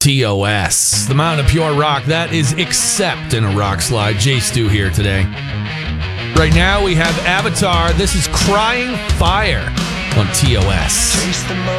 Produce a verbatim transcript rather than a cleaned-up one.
T O S, the Mountain of Pure Rock. That is Accept in a Rock Slide. Jay Stu here today. Right now we have Avatar. This is Crying Fire on T O S.